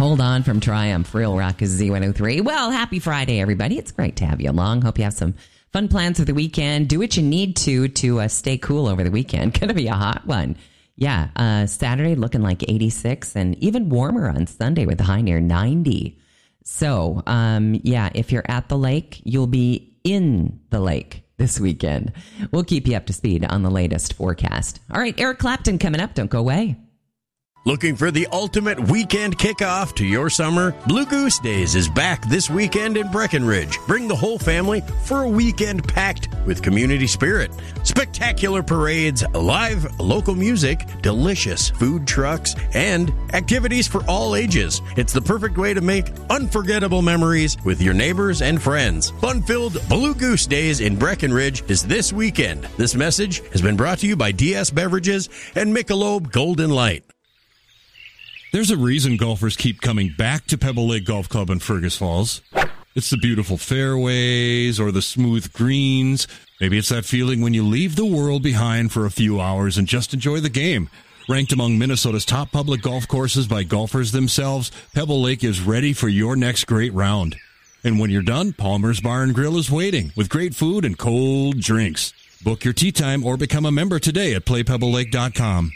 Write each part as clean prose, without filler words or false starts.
Hold On from Triumph. Real Rock is Z103. Well, happy Friday, everybody. It's great to have you along. Hope you have some fun plans for the weekend. Do what you need to stay cool over the weekend. Going to be a hot one. Yeah, Saturday looking like 86 and even warmer on Sunday with a high near 90. So, if you're at the lake, you'll be in the lake this weekend. We'll keep you up to speed on the latest forecast. All right, Eric Clapton coming up. Don't go away. Looking for the ultimate weekend kickoff to your summer? Blue Goose Days is back this weekend in Breckenridge. Bring the whole family for a weekend packed with community spirit. Spectacular parades, live local music, delicious food trucks, and activities for all ages. It's the perfect way to make unforgettable memories with your neighbors and friends. Fun-filled Blue Goose Days in Breckenridge is this weekend. This message has been brought to you by DS Beverages and Michelob Golden Light. There's a reason golfers keep coming back to Pebble Lake Golf Club in Fergus Falls. It's the beautiful fairways or the smooth greens. Maybe it's that feeling when you leave the world behind for a few hours and just enjoy the game. Ranked among Minnesota's top public golf courses by golfers themselves, Pebble Lake is ready for your next great round. And when you're done, Palmer's Bar and Grill is waiting with great food and cold drinks. Book your tee time or become a member today at playpebblelake.com.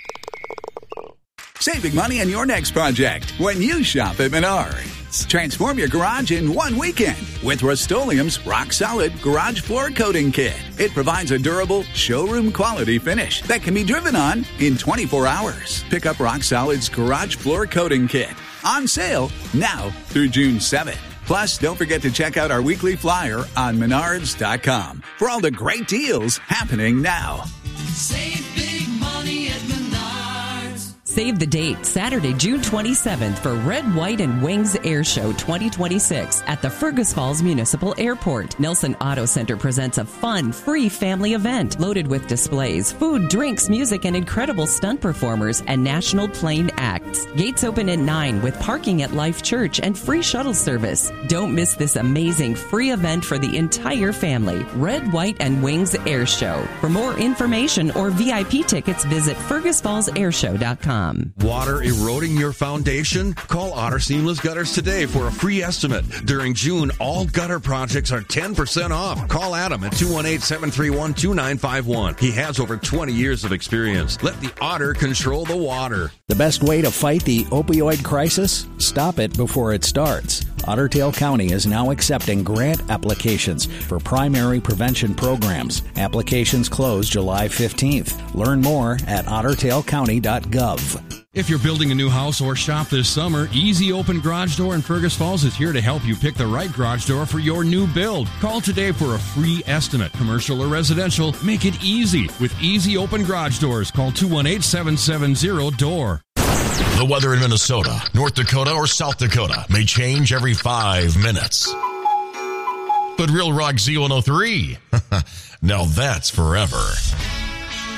Save big money on your next project when you shop at Menards. Transform your garage in one weekend with Rust-Oleum's Rock Solid Garage Floor Coating Kit. It provides a durable, showroom-quality finish that can be driven on in 24 hours. Pick up Rock Solid's Garage Floor Coating Kit. On sale now through June 7th. Plus, don't forget to check out our weekly flyer on Menards.com for all the great deals happening now. Save big money at Menards. Save the date, Saturday, June 27th for Red, White, and Wings Air Show 2026 at the Fergus Falls Municipal Airport. Nelson Auto Center presents a fun, free family event loaded with displays, food, drinks, music, and incredible stunt performers and national plane acts. Gates open at 9 with parking at Life Church and free shuttle service. Don't miss this amazing free event for the entire family. Red, White, and Wings Air Show. For more information or VIP tickets, visit FergusFallsAirShow.com. Water eroding your foundation? Call Otter Seamless Gutters today for a free estimate. During June, all gutter projects are 10% off. Call Adam at 218-731-2951. He has over 20 years of experience. Let the Otter control the water. The best way to fight the opioid crisis? Stop it before it starts. Otter Tail County is now accepting grant applications for primary prevention programs. Applications close July 15th. Learn more at ottertailcounty.gov. If you're building a new house or shop this summer, Easy Open Garage Door in Fergus Falls is here to help you pick the right garage door for your new build. Call today for a free estimate. Commercial or residential, make it easy with Easy Open Garage Doors. Call 218-770-DOOR. The weather in Minnesota, North Dakota, or South Dakota may change every 5 minutes. But Real Rock Z103, now that's forever.